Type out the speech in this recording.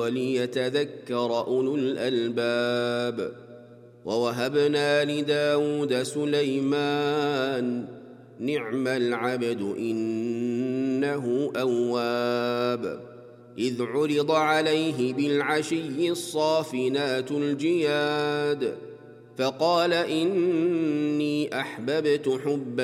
وليتذكر أولو الألباب. ووهبنا لداود سليمان نعم العبد إنه أواب. إذ عرض عليه بالعشي الصافنات الجياد فقال إني أحببت حب